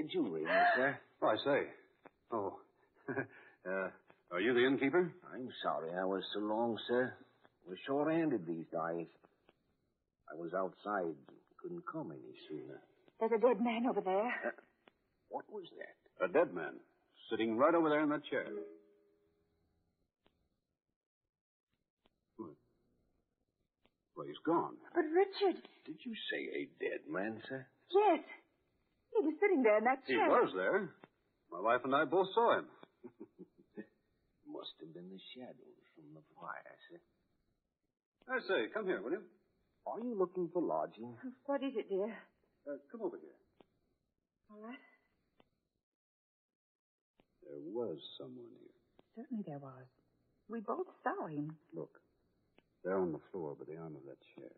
Did you ring me, sir? Oh, I say. Oh. Are you the innkeeper? I'm sorry I was so long, sir. We're short-handed these days. I was outside. Couldn't come any sooner. There's a dead man over there. What was that? A dead man. Sitting right over there in that chair. Well, he's gone. But, Richard... Did you say a dead man, sir? Yes. He was sitting there in that He chair. was there. My wife and I both saw him. Must have been the shadows from the fire, sir. I say, come here, will you? Are you looking for lodging? What is it, dear? Come over here. All right. There was someone here. Certainly there was. We both saw him. Look. There on the floor by the arm of that chair.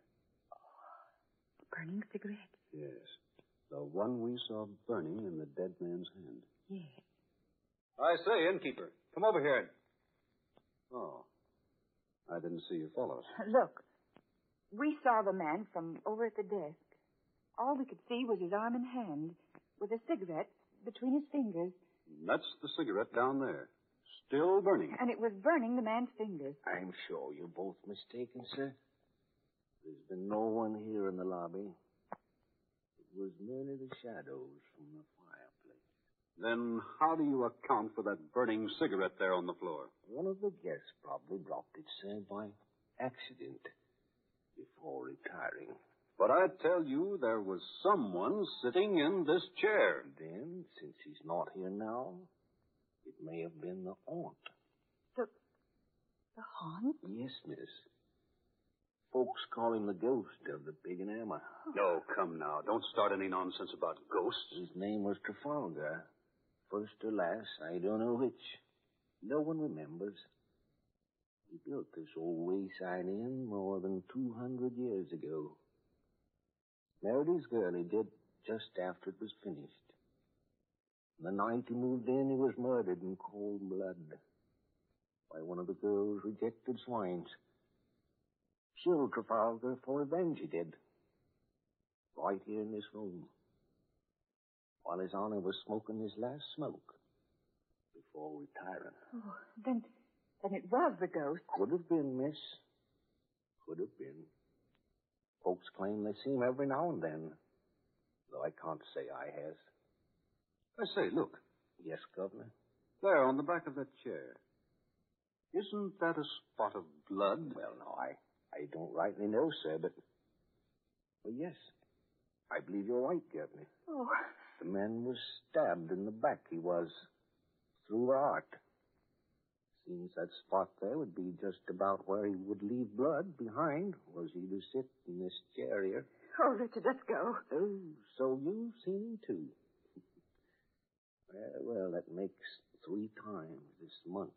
Oh, burning cigarette. Yes. The one we saw burning in the dead man's hand. Yes. I say, innkeeper, come over here. Oh. I didn't see you follow us. Look. We saw the man from over at the desk. All we could see was his arm and hand, with a cigarette between his fingers. That's the cigarette down there. Still burning. And it was burning the man's fingers. I'm sure you're both mistaken, sir. There's been no one here in the lobby. It was merely the shadows from the fireplace. Then how do you account for that burning cigarette there on the floor? One of the guests probably dropped it, sir, by accident before retiring. But I tell you, there was someone sitting in this chair. Then, since he's not here now, it may have been the aunt. The haunt? Yes, miss. Folks call him the ghost of the Pig and Hammer. Oh, come now. Don't start any nonsense about ghosts. His name was Trafalgar. First or last, I don't know which. No one remembers. He built this old wayside inn more than 200 years ago. Married his girl, he did, just after it was finished. The night he moved in, he was murdered in cold blood by one of the girl's rejected swines. Killed Trafalgar for revenge, he did. Right here in this room. While His Honor was smoking his last smoke before retiring. Oh, then it was the ghost. Could have been, miss. Could have been. Folks claim they see him every now and then, though I can't say I has. I say, look. Yes, Governor? There on the back of that chair. Isn't that a spot of blood? Well, no, I don't rightly know, sir, but... Well, yes. I believe you're right, Governor. Oh. The man was stabbed in the back, he was. Through the heart. Seems that spot there would be just about where he would leave blood behind, was he to sit in this chair here. Oh, Richard, let's go. Oh, so you've seen him, too. Well, that makes 3 times this month.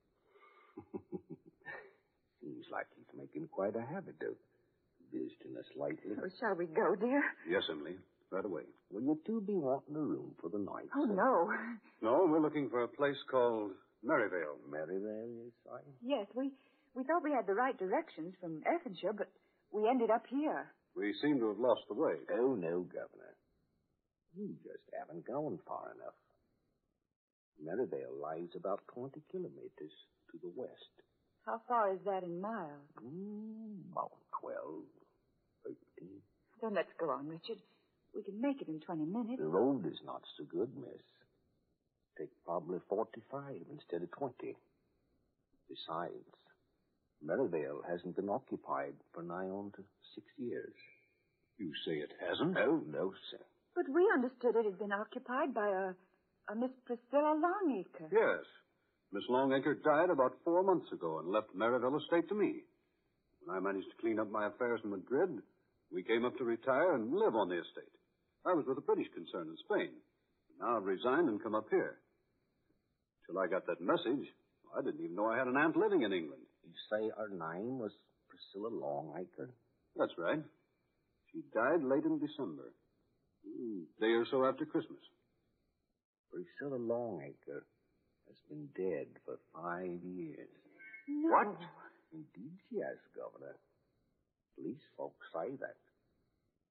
Seems like he's making quite a habit of visiting us lightly. Oh, shall we go, dear? Yes, Emily. Right away. Will you two be wanting a room for the night? Oh, sir? no. No, we're looking for a place called Maryvale. Maryvale, yes, I... Yes, we thought we had the right directions from Effinshire, but we ended up here. We seem to have lost the way. Oh, no, Governor. You just haven't gone far enough. Maryvale lies about 20 kilometers to the west. How far is that in miles? About 12, 13. Then let's go on, Richard. We can make it in 20 minutes. The road is not so good, miss. Take probably 45 instead of 20. Besides, Maryvale hasn't been occupied for nigh on to 6 years. You say it hasn't? Oh, no, sir. But we understood it had been occupied by a Miss Priscilla Longacre. Yes. Miss Longacre died about 4 months ago and left Maryvale estate to me. When I managed to clean up my affairs in Madrid, we came up to retire and live on the estate. I was with a British concern in Spain. Now I've resigned and come up here. Till I got that message, I didn't even know I had an aunt living in England. You say her name was Priscilla Longacre? That's right. She died late in December. A day or so after Christmas. Priscilla Longacre has been dead for 5 years. No. What? Indeed she has, Governor. Police folks say that.